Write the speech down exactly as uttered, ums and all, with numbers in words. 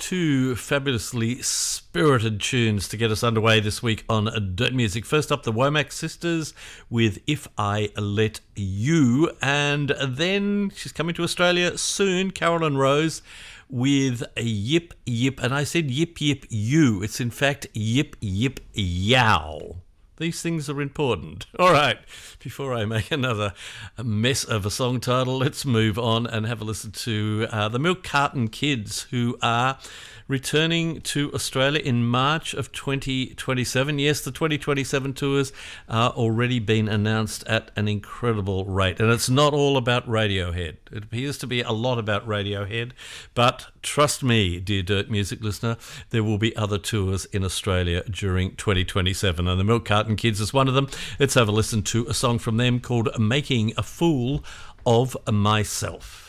two fabulously spirited tunes to get us underway this week on Dirt Music. First up, the Womack Sisters with If I Let You, and then she's coming to Australia soon, Carolyn Rose with a Yip Yip, and I said Yip Yip You. It's in fact Yip Yip Yow. These things are important. All right, before I make another mess of a song title, let's move on and have a listen to uh, the Milk Carton Kids, who are returning to Australia in March of twenty twenty-seven. Yes, the twenty twenty-seven tours are already been announced at an incredible rate. And it's not all about Radiohead. It appears to be a lot about Radiohead. But trust me, dear Dirt Music listener, there will be other tours in Australia during twenty twenty-seven. And the Milk Carton Kids is one of them. Let's have a listen to a song from them called Making a Fool of Myself.